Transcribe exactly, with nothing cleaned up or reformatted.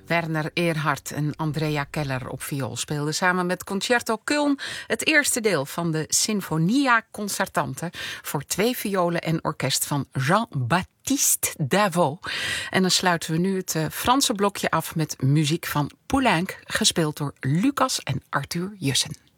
Werner Erhard en Andrea Keller op viool speelden samen met Concerto Köln het eerste deel van de Sinfonia Concertante voor twee violen en orkest van Jean-Baptiste Davout. En dan sluiten we nu het uh, Franse blokje af met muziek van Poulenc, gespeeld door Lucas en Arthur Jussen.